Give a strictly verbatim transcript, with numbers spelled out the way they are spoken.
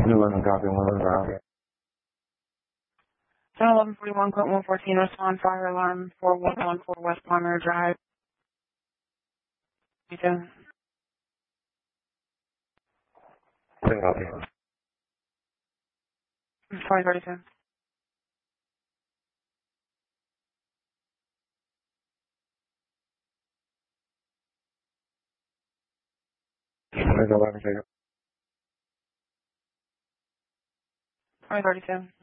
eleven copy, one eleven copy. ten eleven forty-one, Quint one fourteen, respond, fire alarm, four one one four West Palmer Drive. You too. ten copy. twenty thirty-two. Let's go back and check it. twenty thirty-two.